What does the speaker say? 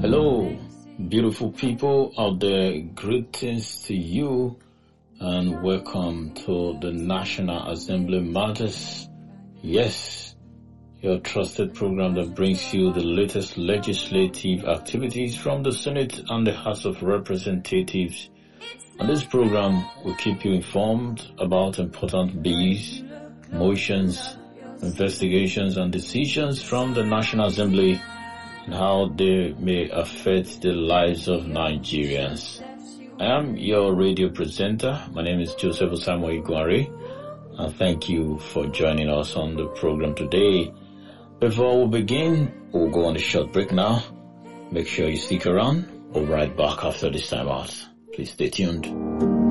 Hello, beautiful people out there. Greetings to you and welcome to the National Assembly Matters. Yes, your trusted program that brings you the latest legislative activities from the Senate and the House of Representatives. On this program, we'll keep you informed about important bills, motions, investigations and decisions from the National Assembly and how they may affect the lives of Nigerians. I am your radio presenter. My name is Joseph Osamu Iguari, and thank you for joining us on the program today. Before we begin, we'll go on a short break now. Make sure you stick around. We'll be right back after this time out. Please stay tuned.